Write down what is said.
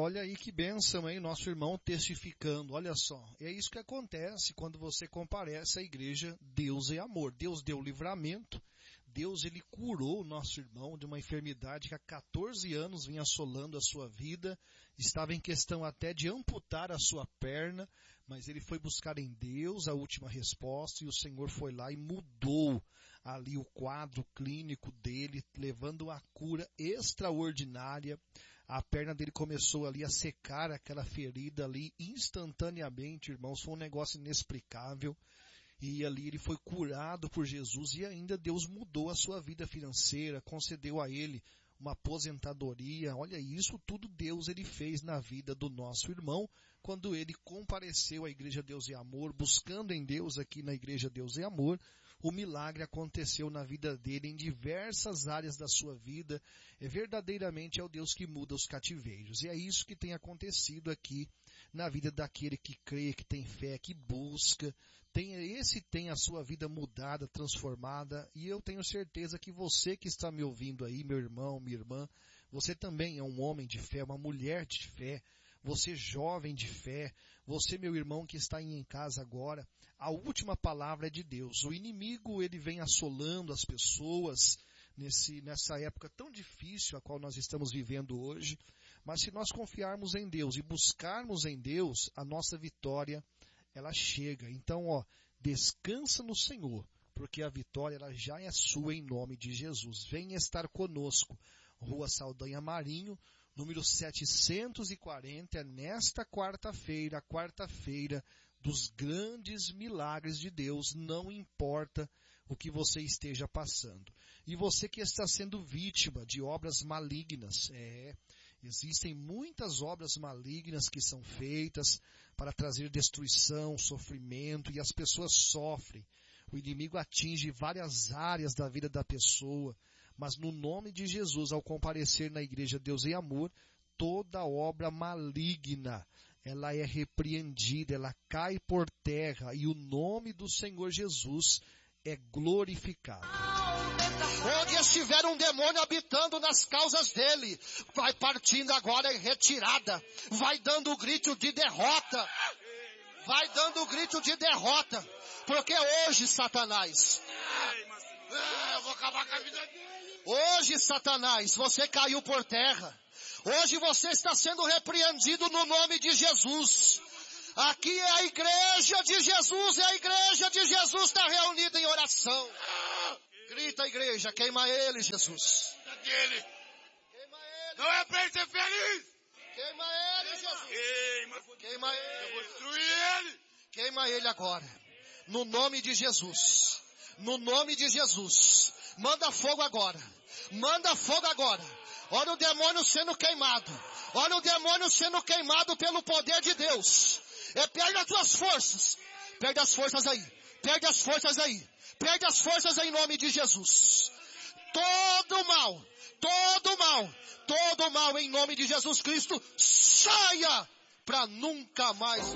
olha aí que bênção aí, nosso irmão testificando, olha só. É isso que acontece quando você comparece à igreja Deus é Amor. Deus deu livramento, Deus ele curou o nosso irmão de uma enfermidade que há 14 anos vinha assolando a sua vida, estava em questão até de amputar a sua perna, mas ele foi buscar em Deus a última resposta e o Senhor foi lá e mudou ali o quadro clínico dele, levando a cura extraordinária. A perna dele começou ali a secar aquela ferida ali instantaneamente, irmãos, foi um negócio inexplicável. E ali ele foi curado por Jesus e ainda Deus mudou a sua vida financeira, concedeu a ele uma aposentadoria. Olha, isso tudo Deus ele fez na vida do nosso irmão, quando ele compareceu à Igreja Deus e Amor, buscando em Deus aqui na Igreja Deus e Amor. O milagre aconteceu na vida dele em diversas áreas da sua vida. Verdadeiramente é o Deus que muda os cativeiros. E é isso que tem acontecido aqui na vida daquele que crê, que tem fé, que busca. Esse tem a sua vida mudada, transformada. E eu tenho certeza que você que está me ouvindo aí, meu irmão, minha irmã, você também é um homem de fé, uma mulher de fé. Você jovem de fé, você meu irmão que está aí em casa agora, a última palavra é de Deus. O inimigo ele vem assolando as pessoas nessa época tão difícil a qual nós estamos vivendo hoje, mas se nós confiarmos em Deus e buscarmos em Deus, a nossa vitória ela chega. Então, descansa no Senhor, porque a vitória ela já é sua em nome de Jesus. Venha estar conosco. Rua Saldanha Marinho, número 740, nesta quarta-feira, a quarta-feira dos grandes milagres de Deus, não importa o que você esteja passando. E você que está sendo vítima de obras malignas, existem muitas obras malignas que são feitas para trazer destruição, sofrimento, e as pessoas sofrem. O inimigo atinge várias áreas da vida da pessoa, mas no nome de Jesus, ao comparecer na Igreja Deus e Amor, toda obra maligna, ela é repreendida, ela cai por terra e o nome do Senhor Jesus é glorificado. Onde estiver um demônio habitando nas causas dele, vai partindo agora em retirada, vai dando o grito de derrota, vai dando o grito de derrota, porque hoje, Satanás, eu vou acabar com a vida dele. Hoje, Satanás, você caiu por terra. Hoje você está sendo repreendido no nome de Jesus. Aqui é a igreja de Jesus, a igreja de Jesus está reunida em oração. Grita, igreja, queima ele, Jesus. Queima ele. Não é pra ele ser feliz. Queima ele, Jesus. Queima ele. Eu vou destruir ele. Queima ele agora. No nome de Jesus. No nome de Jesus. Manda fogo agora. Manda fogo agora. Olha o demônio sendo queimado. Olha o demônio sendo queimado pelo poder de Deus. Perde as tuas forças. Perde as forças aí. Perde as forças aí. Perde as forças em nome de Jesus. Todo mal, todo mal em nome de Jesus Cristo, saia para nunca mais